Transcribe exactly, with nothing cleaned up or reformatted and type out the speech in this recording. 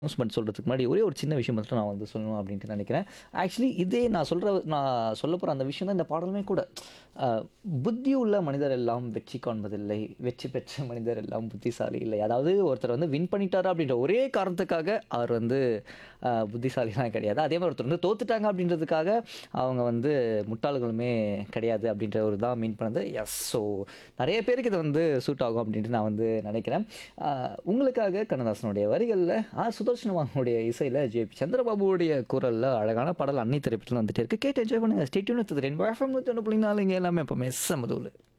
Announcement சொல்றதுக்கு முன்னாடி ஒரே ஒரு சின்ன விஷயம் மட்டும் நான் வந்து சொல்லணும் அப்படின்ட்டு நினைக்கிறேன். ஆக்சுவலி இதே நான் சொல்ற நான் சொல்லப்போற அந்த விஷயம் தான் இந்த பாடலுமே கூட. அ புத்தியுள்ள மனிதர் எல்லாம் வெற்றி காண்பதில்லை. வெற்றி பெற்ற மனிதர் எல்லாம் புத்திசாலி இல்லை. அதாவது ஒருத்தர் வந்து வின் பண்ணிட்டாரு அப்படின்ற ஒரே காரணத்துக்காக அவர் வந்து அ புத்திசாலிலாம் கிடையாது. அதே மாரி ஒருத்தர் வந்து தோத்துட்டாங்க அப்படின்றதுக்காக அவங்க வந்து முட்டாள்களுமே கிடையாது அப்படின்ற ஒரு தான் மீன் பண்ணது. எஸ். ஸோ நெறைய பேருக்கு இது வந்து சூட் ஆகும் அப்படின்ட்டு நான் வந்து நினைக்கிறேன். அ உங்களுக்காக கண்ணதாசனுடைய வரிகள்ல ஆ. சுதர்ஷனமாவுடைய இசையில ஜே.பி. சந்திரபாபுவுடைய குரல்ல அழகான பாடல் அன்னை திரைப்படத்துல வந்துட்டே இருக்கு. கேட்டு என்ஜாய் பண்ணுங்க. Stay tune with rainbow FM நூற்று ஒன்று புள்ளி நாலு இங்க எல்லாமே எப்பவுமே செம்ம தூளு.